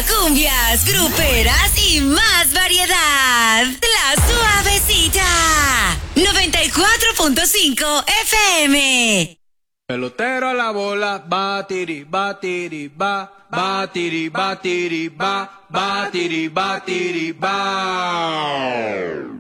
cumbias, gruperas y más variedad. La Suavecita. 94.5 FM. Pelotero a la bola, batiri, batiri, ba, batiri, batiri, ba, batiri, batiri, ba.